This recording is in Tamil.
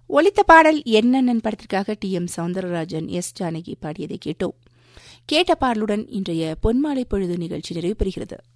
ஒலித்த பாடல் என்னென்னன் படத்திற்காக டி.எம். சௌந்தரராஜன், எஸ். ஜானகி பாடியதை கேட்டோம். கேட்ட பாடலுடன் இன்றைய பொன்மாலை பொழுது நிகழ்ச்சி நிறைவு பெறுகிறது.